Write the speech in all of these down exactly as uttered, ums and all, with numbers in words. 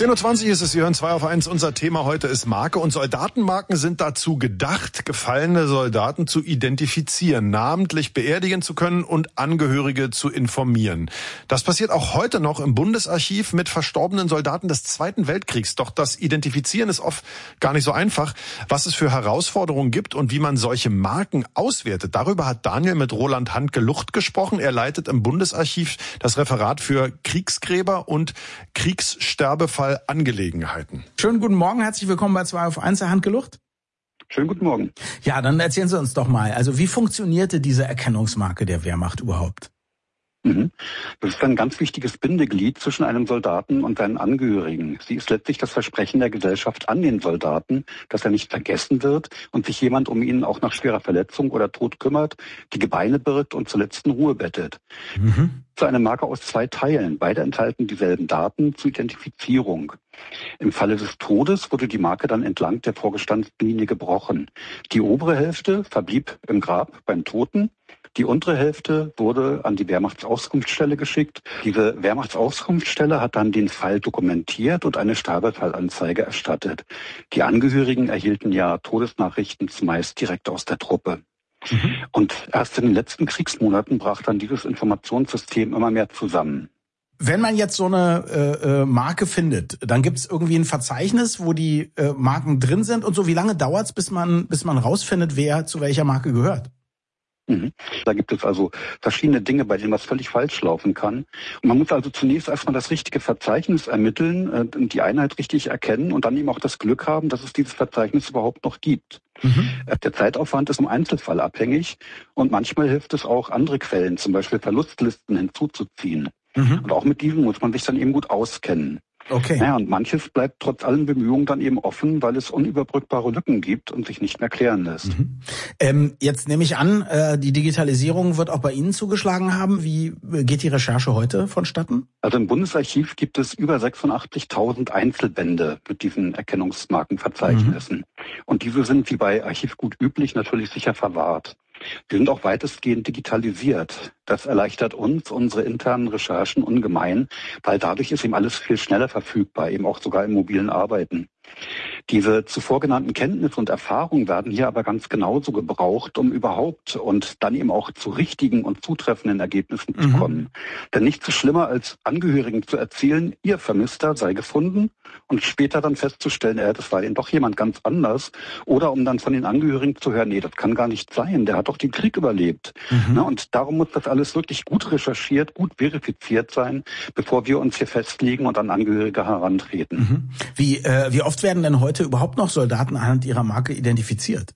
zehn Uhr zwanzig ist es, Sie hören zwei auf eins. Unser Thema heute ist Marke und Soldatenmarken sind dazu gedacht, gefallene Soldaten zu identifizieren, namentlich beerdigen zu können und Angehörige zu informieren. Das passiert auch heute noch im Bundesarchiv mit verstorbenen Soldaten des Zweiten Weltkriegs. Doch das Identifizieren ist oft gar nicht so einfach. Was es für Herausforderungen gibt und wie man solche Marken auswertet, darüber hat Daniel mit Roland Handke-Lucht gesprochen. Er leitet im Bundesarchiv das Referat für Kriegsgräber und Kriegssterbefall Angelegenheiten. Schönen guten Morgen, herzlich willkommen bei zwei auf eins, Herr Handke-Lucht. Schönen guten Morgen. Ja, dann erzählen Sie uns doch mal, also wie funktionierte diese Erkennungsmarke der Wehrmacht überhaupt? Mhm. Das ist ein ganz wichtiges Bindeglied zwischen einem Soldaten und seinen Angehörigen. Sie ist letztlich das Versprechen der Gesellschaft an den Soldaten, dass er nicht vergessen wird und sich jemand um ihn auch nach schwerer Verletzung oder Tod kümmert, die Gebeine birgt und zuletzt in Ruhe bettet. Mhm. So eine Marke aus zwei Teilen. Beide enthalten dieselben Daten zur Identifizierung. Im Falle des Todes wurde die Marke dann entlang der vorgestanzten Linie gebrochen. Die obere Hälfte verblieb im Grab beim Toten. Die untere Hälfte wurde an die Wehrmachtsauskunftsstelle geschickt. Diese Wehrmachtsauskunftsstelle hat dann den Fall dokumentiert und eine Sterbefallanzeige erstattet. Die Angehörigen erhielten ja Todesnachrichten zumeist direkt aus der Truppe. Mhm. Und erst in den letzten Kriegsmonaten brach dann dieses Informationssystem immer mehr zusammen. Wenn man jetzt so eine äh, Marke findet, dann gibt es irgendwie ein Verzeichnis, wo die äh, Marken drin sind und so. Wie lange dauert es, bis man, bis man rausfindet, wer zu welcher Marke gehört? Da gibt es also verschiedene Dinge, bei denen was völlig falsch laufen kann. Und man muss also zunächst erstmal das richtige Verzeichnis ermitteln, die Einheit richtig erkennen und dann eben auch das Glück haben, dass es dieses Verzeichnis überhaupt noch gibt. Mhm. Der Zeitaufwand ist im Einzelfall abhängig und manchmal hilft es auch, andere Quellen, zum Beispiel Verlustlisten, hinzuzuziehen. Mhm. Und auch mit diesen muss man sich dann eben gut auskennen. Okay. Naja, und manches bleibt trotz allen Bemühungen dann eben offen, weil es unüberbrückbare Lücken gibt und sich nicht mehr klären lässt. Mhm. Ähm, jetzt nehme ich an, äh, die Digitalisierung wird auch bei Ihnen zugeschlagen haben. Wie geht die Recherche heute vonstatten? Also im Bundesarchiv gibt es über sechsundachtzigtausend Einzelbände mit diesen Erkennungsmarkenverzeichnissen. Mhm. Und diese sind wie bei Archivgut üblich natürlich sicher verwahrt. Die sind auch weitestgehend digitalisiert. Das erleichtert uns unsere internen Recherchen ungemein, weil dadurch ist eben alles viel schneller verfügbar, eben auch sogar im mobilen Arbeiten. Diese zuvor genannten Kenntnisse und Erfahrungen werden hier aber ganz genauso gebraucht, um überhaupt und dann eben auch zu richtigen und zutreffenden Ergebnissen mhm. zu kommen. Denn nichts ist schlimmer, als Angehörigen zu erzählen, ihr Vermisster sei gefunden und später dann festzustellen, äh, das war eben doch jemand ganz anders. Oder um dann von den Angehörigen zu hören, nee, das kann gar nicht sein, der hat doch den Krieg überlebt. Mhm. Na, und darum muss das alles wirklich gut recherchiert, gut verifiziert sein, bevor wir uns hier festlegen und an Angehörige herantreten. Mhm. Wie, äh, wie oft werden denn heute überhaupt noch Soldaten anhand ihrer Marke identifiziert?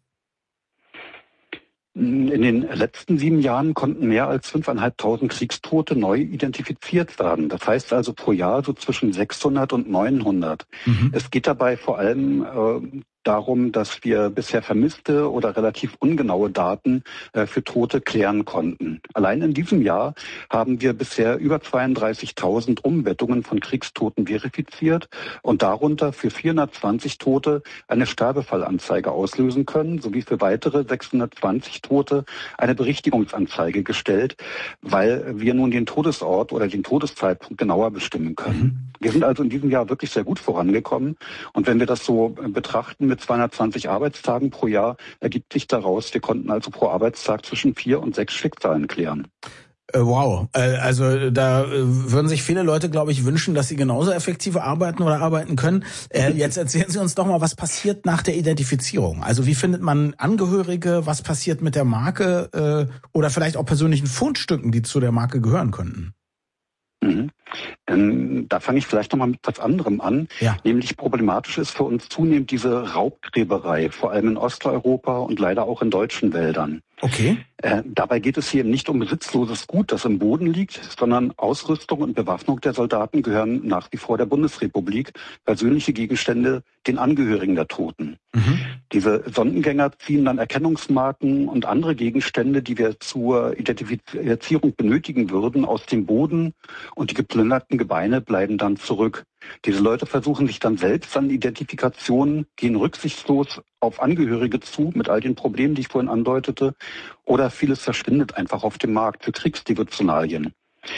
In den letzten sieben Jahren konnten mehr als fünftausendfünfhundert Kriegstote neu identifiziert werden. Das heißt also pro Jahr so zwischen sechshundert und neunhundert. Mhm. Es geht dabei vor allem äh, darum, dass wir bisher vermisste oder relativ ungenaue Daten äh, für Tote klären konnten. Allein in diesem Jahr haben wir bisher über zweiunddreißigtausend Umbettungen von Kriegstoten verifiziert und darunter für vierhundertzwanzig Tote eine Sterbefallanzeige auslösen können, sowie für weitere sechshundertzwanzig Tote eine Berichtigungsanzeige gestellt, weil wir nun den Todesort oder den Todeszeitpunkt genauer bestimmen können. Mhm. Wir sind also in diesem Jahr wirklich sehr gut vorangekommen und wenn wir das so betrachten mit zweihundertzwanzig Arbeitstagen pro Jahr, ergibt sich daraus, wir konnten also pro Arbeitstag zwischen vier und sechs Schicksalen klären. Wow, also da würden sich viele Leute, glaube ich, wünschen, dass sie genauso effektiv arbeiten oder arbeiten können. Jetzt erzählen Sie uns doch mal, was passiert nach der Identifizierung? Also wie findet man Angehörige, was passiert mit der Marke oder vielleicht auch persönlichen Fundstücken, die zu der Marke gehören könnten? Mhm. Ähm, da fange ich vielleicht nochmal mit was anderem an. Ja. Nämlich problematisch ist für uns zunehmend diese Raubgräberei, vor allem in Osteuropa und leider auch in deutschen Wäldern. Okay. Äh, dabei geht es hier nicht um besitzloses Gut, das im Boden liegt, sondern Ausrüstung und Bewaffnung der Soldaten gehören nach wie vor der Bundesrepublik, persönliche Gegenstände den Angehörigen der Toten. Mhm. Diese Sondengänger ziehen dann Erkennungsmarken und andere Gegenstände, die wir zur Identifizierung benötigen würden, aus dem Boden und die geplünderten Gebeine bleiben dann zurück. Diese Leute versuchen sich dann selbst an Identifikationen, gehen rücksichtslos auf Angehörige zu, mit all den Problemen, die ich vorhin andeutete, oder vieles verschwindet einfach auf dem Markt für Kriegsdevotionalien.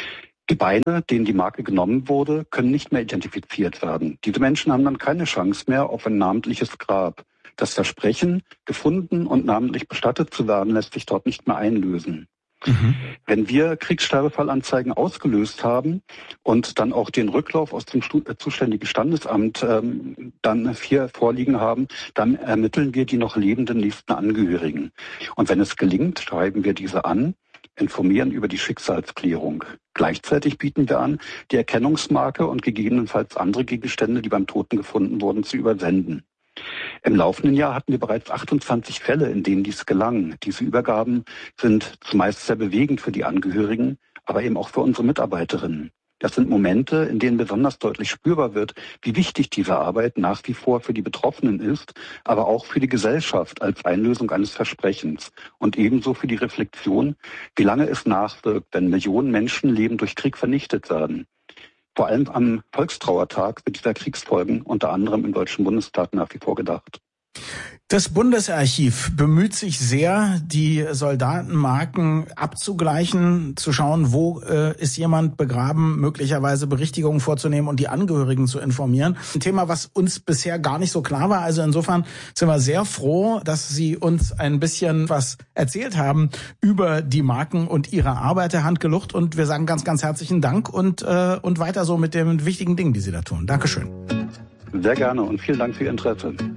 Die Beine, denen die Marke genommen wurde, können nicht mehr identifiziert werden. Diese Menschen haben dann keine Chance mehr auf ein namentliches Grab. Das Versprechen, gefunden und namentlich bestattet zu werden, lässt sich dort nicht mehr einlösen. Mhm. Wenn wir Kriegssterbefallanzeigen ausgelöst haben und dann auch den Rücklauf aus dem Stu- äh, zuständigen Standesamt ähm, dann hier vorliegen haben, dann ermitteln wir die noch lebenden nächsten Angehörigen. Und wenn es gelingt, schreiben wir diese an, informieren über die Schicksalsklärung. Gleichzeitig bieten wir an, die Erkennungsmarke und gegebenenfalls andere Gegenstände, die beim Toten gefunden wurden, zu übersenden. Im laufenden Jahr hatten wir bereits achtundzwanzig Fälle, in denen dies gelang. Diese Übergaben sind zumeist sehr bewegend für die Angehörigen, aber eben auch für unsere Mitarbeiterinnen. Das sind Momente, in denen besonders deutlich spürbar wird, wie wichtig diese Arbeit nach wie vor für die Betroffenen ist, aber auch für die Gesellschaft als Einlösung eines Versprechens und ebenso für die Reflexion, wie lange es nachwirkt, wenn Millionen Menschenleben durch Krieg vernichtet werden. Vor allem am Volkstrauertag wird dieser Kriegsfolgen unter anderem im Deutschen Bundestag nach wie vor gedacht. Das Bundesarchiv bemüht sich sehr, die Soldatenmarken abzugleichen, zu schauen, wo äh, ist jemand begraben, möglicherweise Berichtigungen vorzunehmen und die Angehörigen zu informieren. Ein Thema, was uns bisher gar nicht so klar war. Also insofern sind wir sehr froh, dass Sie uns ein bisschen was erzählt haben über die Marken und Ihre Arbeit, Herr Handgelucht. Und wir sagen ganz, ganz herzlichen Dank und, äh, und weiter so mit den wichtigen Dingen, die Sie da tun. Dankeschön. Sehr gerne und vielen Dank für Ihr Interesse.